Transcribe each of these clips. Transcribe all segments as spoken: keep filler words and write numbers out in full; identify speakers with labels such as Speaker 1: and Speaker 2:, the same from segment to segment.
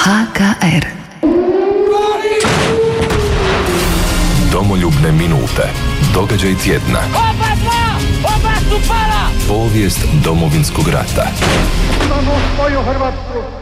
Speaker 1: H K R.
Speaker 2: Domoljubne minute, događaj tjedna.
Speaker 3: Oba dva, oba su pala!
Speaker 2: Povijest Domovinskog rata.
Speaker 4: Imamo svoju Hrvatsku.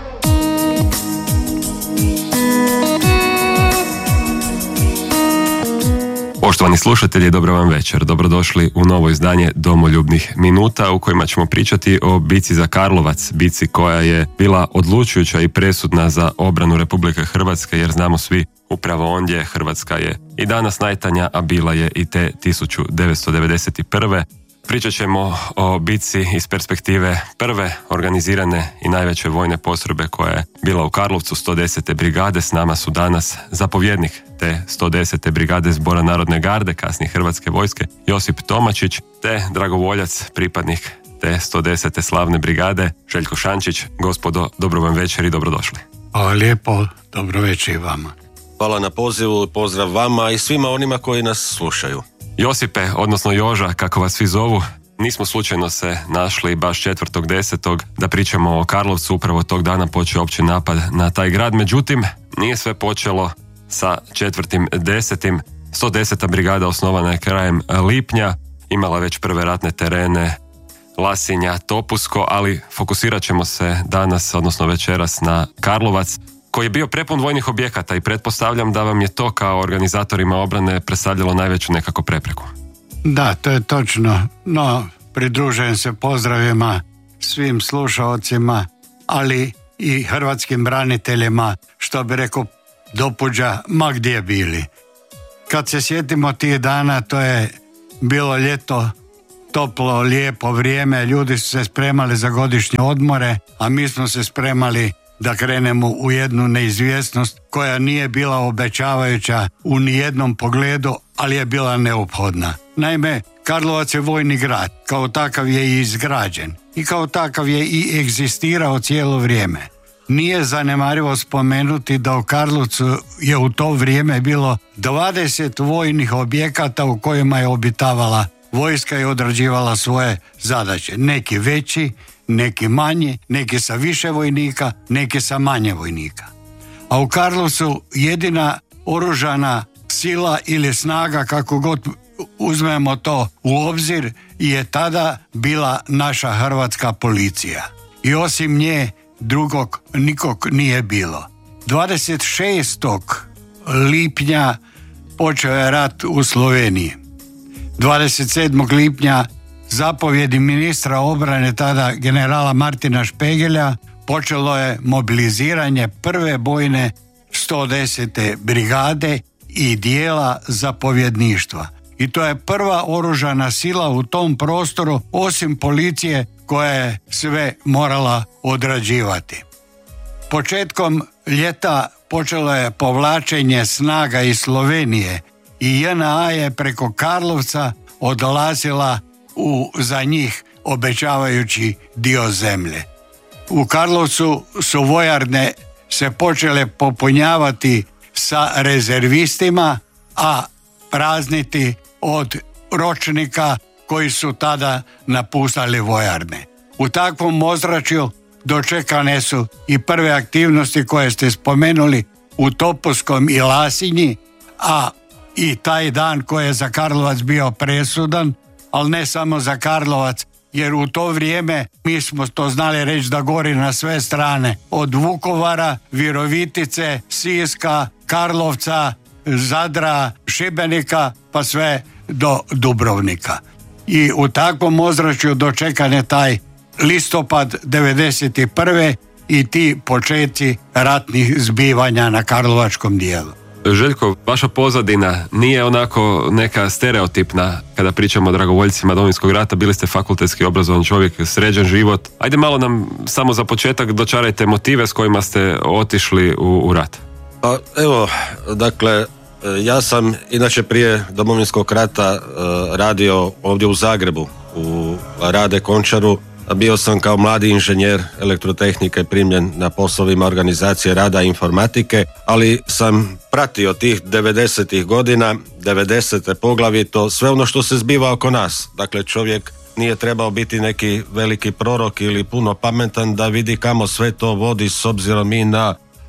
Speaker 5: Poštovani slušatelji, dobro vam večer. Dobrodošli u novo izdanje Domoljubnih minuta u kojima ćemo pričati o bici za Karlovac, bici koja je bila odlučujuća i presudna za obranu Republike Hrvatske, jer znamo svi upravo ondje Hrvatska je i danas najtanja, a bila je i te tisuću devetsto devedeset prve. Pričat ćemo o bici iz perspektive prve organizirane i najveće vojne postrojbe koja je bila u Karlovcu, sto desete brigade. S nama su danas zapovjednik te sto desete brigade Zbora narodne garde, kasnije Hrvatske vojske, Josip Tomačić, te dragovoljac, pripadnik te sto desete slavne brigade, Željko Šančić. Gospodo, dobro vam večer i dobrodošli.
Speaker 6: Hvala lijepo, dobro večer i vama.
Speaker 7: Hvala na pozivu, pozdrav vama i svima onima koji nas slušaju.
Speaker 5: Josipe, odnosno Joža, kako vas svi zovu, nismo slučajno se našli baš četvrtog desetog da pričamo o Karlovcu. Upravo tog dana počeo opći napad na taj grad. Međutim, nije sve počelo sa četvrtim desetim. sto deseta brigada osnovana je krajem lipnja, imala već prve ratne terene Lasinja, Topusko, ali fokusirat ćemo se danas, odnosno večeras, na Karlovac, koji je bio prepun vojnih objekata i pretpostavljam da vam je to kao organizatorima obrane predstavljalo najveću nekako prepreku.
Speaker 6: Da, to je točno, no pridružujem se pozdravima svim slušalcima, ali i hrvatskim braniteljima, što bi rekao dopuđa, ma gdje bili. Kad se sjetimo tih dana, to je bilo ljeto, toplo, lijepo vrijeme, ljudi su se spremali za godišnje odmore, a mi smo se spremali da krenemo u jednu neizvjesnost koja nije bila obećavajuća u nijednom pogledu, ali je bila neophodna. Naime, Karlovac je vojni grad, kao takav je i izgrađen i kao takav je i egzistirao cijelo vrijeme. Nije zanemarivo spomenuti da u Karlovcu je u to vrijeme bilo dvadeset vojnih objekata u kojima je obitavala vojska i odrađivala svoje zadaće. Neki veći, neki manji, neki sa više vojnika, neki sa manje vojnika. A u Karlovcu jedina oružana sila ili snaga, kako god uzmemo to u obzir, je tada bila naša hrvatska policija. I osim nje drugog nikog nije bilo. dvadeset šestog lipnja počeo je rat u Sloveniji. dvadeset sedmog lipnja zapovjedi ministra obrane tada generala Martina Špegelja počelo je mobiliziranje prve bojne sto desete brigade i dijela zapovjedništva. I to je prva oružana sila u tom prostoru, osim policije koja je sve morala odrađivati. Početkom ljeta počelo je povlačenje snaga iz Slovenije i J N A je preko Karlovca odlazila u za njih obećavajući dio zemlje. U Karlovcu su vojarne se počele popunjavati sa rezervistima, a prazniti od ročnika koji su tada napuštali vojarne. U takvom ozračju dočekane su i prve aktivnosti koje ste spomenuli u Topuskom i Lasinji, a i taj dan koji je za Karlovac bio presudan, ali ne samo za Karlovac, jer u to vrijeme mi smo to znali reći da gori na sve strane, od Vukovara, Virovitice, Siska, Karlovca, Zadra, Šibenika, pa sve do Dubrovnika. I u takvom ozračju dočekan je taj listopad devedeset prve i ti početci ratnih zbivanja na karlovačkom dijelu.
Speaker 5: Željko, vaša pozadina nije onako neka stereotipna kada pričamo o dragovoljcima Domovinskog rata. Bili ste fakultetski obrazovan čovjek, sređen život. Ajde malo nam samo za početak dočarajte motive s kojima ste otišli u, u rat.
Speaker 7: Pa evo, dakle, ja sam inače prije Domovinskog rata radio ovdje u Zagrebu, u Rade Končaru. Bio sam kao mladi inženjer elektrotehnike primljen na poslovima organizacije rada i informatike, ali sam pratio tih devedesetih godina, devedesete poglavito, sve ono što se zbiva oko nas. Dakle, čovjek nije trebao biti neki veliki prorok ili puno pametan da vidi kamo sve to vodi s obzirom i na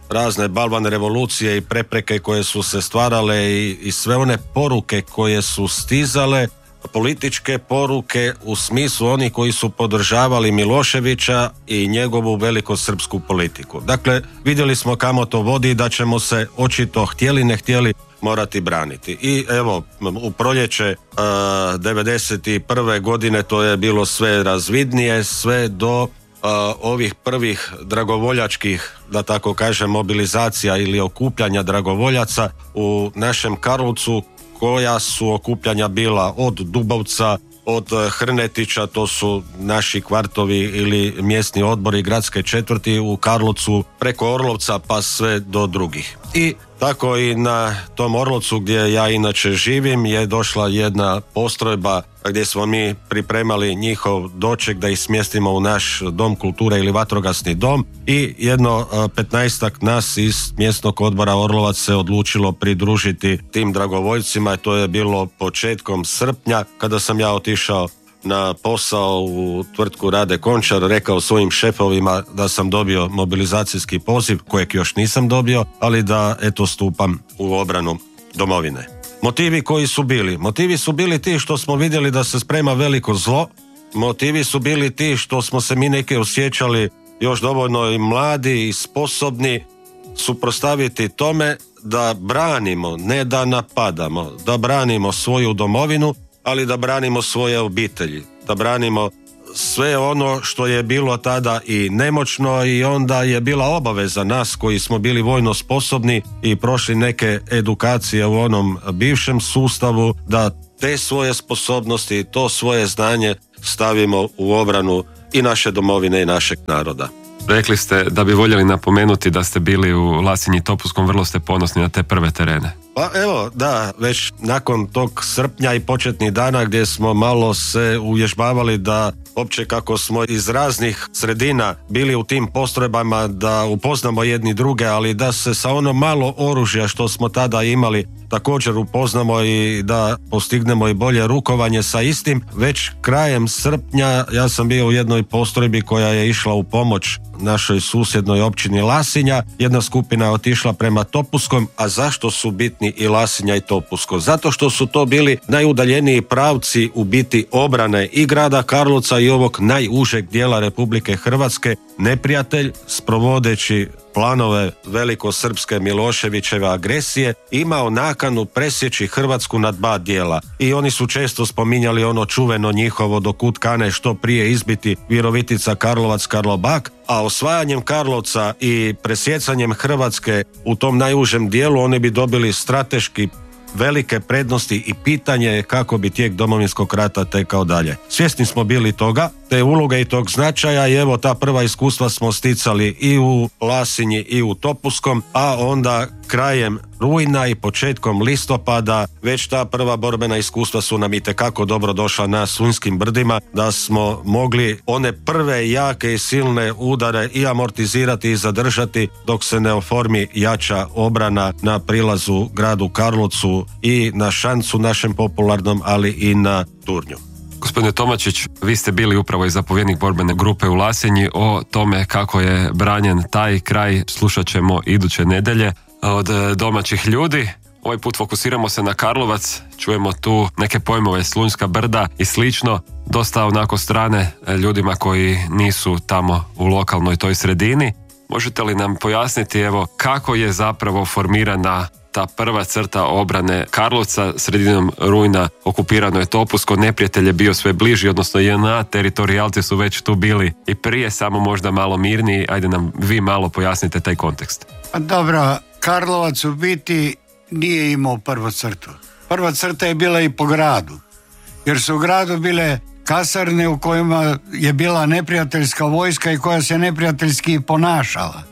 Speaker 7: razne balvan revolucije i prepreke koje su se stvarale i, i sve one poruke koje su stizale, političke poruke u smislu onih koji su podržavali Miloševića i njegovu velikosrpsku politiku. Dakle, vidjeli smo kamo to vodi i da ćemo se očito htjeli ne htjeli morati braniti. I evo, u proljeće uh, devedeset prve godine to je bilo sve razvidnije, sve do uh, ovih prvih dragovoljačkih, da tako kažem, mobilizacija ili okupljanja dragovoljaca u našem Karlovcu, koja su okupljanja bila od Dubovca, od Hrnetića, to su naši kvartovi ili mjesni odbori gradske četvrti u Karlovcu, preko Orlovca pa sve do drugih. I tako i na tom Orlovcu gdje ja inače živim je došla jedna postrojba gdje smo mi pripremali njihov doček da ih smjestimo u naš dom kulture ili vatrogasni dom i jedno petnaestak nas iz mjesnog odbora Orlovac se odlučilo pridružiti tim dragovoljcima. To je bilo početkom srpnja kada sam ja otišao na posao u tvrtku Rade Končar, rekao svojim šefovima da sam dobio mobilizacijski poziv, kojeg još nisam dobio, ali da eto stupam u obranu domovine. Motivi koji su bili? Motivi su bili ti što smo vidjeli da se sprema veliko zlo, motivi su bili ti što smo se mi neke osjećali još dovoljno i mladi i sposobni suprotstaviti tome da branimo, ne da napadamo, da branimo svoju domovinu, ali da branimo svoje obitelji, da branimo sve ono što je bilo tada i nemoćno i onda je bila obaveza nas koji smo bili vojno sposobni i prošli neke edukacije u onom bivšem sustavu da te svoje sposobnosti i to svoje znanje stavimo u obranu i naše domovine i našeg naroda.
Speaker 5: Rekli ste da bi voljeli napomenuti da ste bili u Lasinji i Topuskom, vrlo ste ponosni na te prve terene.
Speaker 7: Pa evo, da, već nakon tog srpnja i početnih dana gdje smo malo se uvježbavali da opće kako smo iz raznih sredina bili u tim postrojbama da upoznamo jedni druge, ali da se sa ono malo oružja što smo tada imali također upoznamo i da postignemo i bolje rukovanje sa istim. Već krajem srpnja ja sam bio u jednoj postrojbi koja je išla u pomoć našoj susjednoj općini Lasinja. Jedna skupina je otišla prema Topuskom, a zašto su bitni i Lasinja i Topusko? Zato što su to bili najudaljeniji pravci u biti obrane i grada Karlovca i ovog najužeg dijela Republike Hrvatske. Neprijatelj, sprovodeći planove velikosrpske Miloševićeve agresije, imao nakanu presjeći Hrvatsku na dva dijela. I oni su često spominjali ono čuveno njihovo do kud kane što prije izbiti Virovitica, Karlovac, Karlobag, a osvajanjem Karlovca i presjecanjem Hrvatske u tom najužem dijelu oni bi dobili strateški velike prednosti i pitanje je kako bi tijek Domovinskog rata tekao dalje. Svjesni smo bili toga, te uloge i tog značaja i evo ta prva iskustva smo sticali i u Lasinji i u Topuskom, a onda krajem rujna i početkom listopada već ta prva borbena iskustva su nam itekako dobro došla na Sunjskim brdima, da smo mogli one prve jake i silne udare i amortizirati i zadržati dok se ne oformi jača obrana na prilazu gradu Karlovcu i na Šancu našem popularnom, ali i na Turnju.
Speaker 5: Gospodine Tomačić, vi ste bili upravo i zapovjednik borbene grupe u Lasinji. O tome kako je branjen taj kraj slušat ćemo iduće nedjelje od domaćih ljudi. Ovaj put fokusiramo se na Karlovac, čujemo tu neke pojmove Slunjska brda i slično, dosta onako strane ljudima koji nisu tamo u lokalnoj toj sredini. Možete li nam pojasniti evo kako je zapravo formirana ta prva crta obrane Karlovca? Sredinom rujna okupirano je Topusko, neprijatelj je bio sve bliži, odnosno J N A, teritorijalci su već tu bili i prije, samo možda malo mirniji. Ajde nam vi malo pojasnite taj kontekst.
Speaker 6: Dobro, Karlovac u biti nije imao prvu crtu. Prva crta je bila i po gradu, jer su u gradu bile kasarne u kojima je bila neprijateljska vojska i koja se neprijateljski ponašala.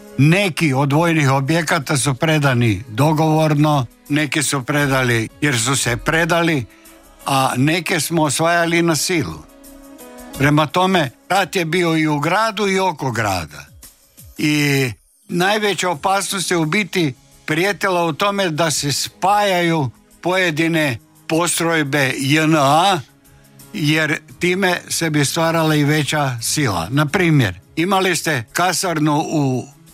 Speaker 6: Neki od vojnih objekata su predani dogovorno, neki su predali jer su se predali, a neke smo osvajali na silu. Prema tome, rat je bio i u gradu i oko grada. I najveća opasnost je u biti prijetila u tome da se spajaju pojedine postrojbe J N A, jer time se bi stvarala i veća sila. Na primjer, imali ste kasarnu u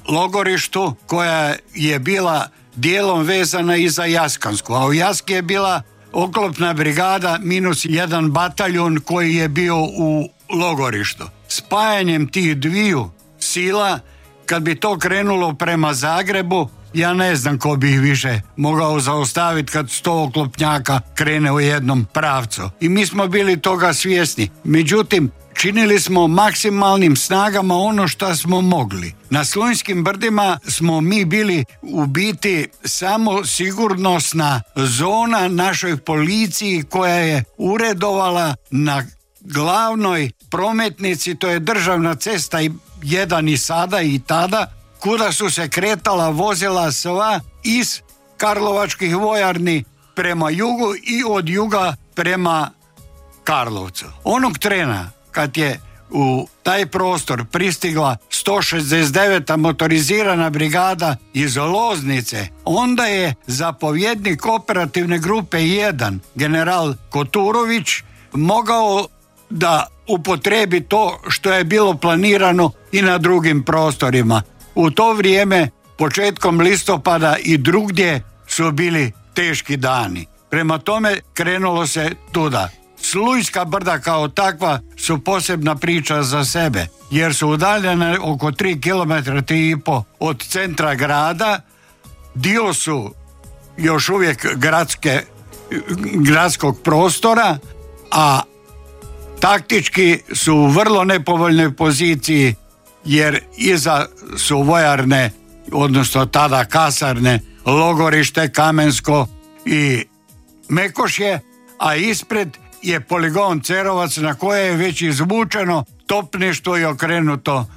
Speaker 6: logorištu koja je bila dijelom vezana i za Jaskansku, a u Jaski je bila oklopna brigada minus jedan bataljun koji je bio u logorištu. Spajanjem tih dviju sila, kad bi to krenulo prema Zagrebu, ja ne znam ko bi ih više mogao zaustaviti kad sto oklopnjaka krene u jednom pravcu. I mi smo bili toga svjesni. Međutim, činili smo maksimalnim snagama ono što smo mogli. Na Slunjskim brdima smo mi bili u biti samo sigurnosna zona našoj policiji koja je uredovala na glavnoj prometnici, to je državna cesta jedan i sada i tada, kuda su se kretala vozila sva iz karlovačkih vojarni prema jugu i od juga prema Karlovcu. Onog trena kad je u taj prostor pristigla sto šezdeset deveta motorizirana brigada iz Loznice, onda je zapovjednik operativne grupe jedan, general Koturović, mogao da upotrebi to što je bilo planirano i na drugim prostorima. U to vrijeme, početkom listopada i drugdje, su bili teški dani. Prema tome krenulo se tuda. Slunjska brda kao takva su posebna priča za sebe, jer su udaljene oko tri kilometra, tri i po od centra grada. Dio su još uvijek gradske, gradskog prostora, a taktički su u vrlo nepovoljnoj poziciji, jer iza su vojarne, odnosno tada kasarne, Logorište, Kamensko i Mekošje, a ispred je poligon Cerovac na koje je već izvučeno topništvo i okrenuto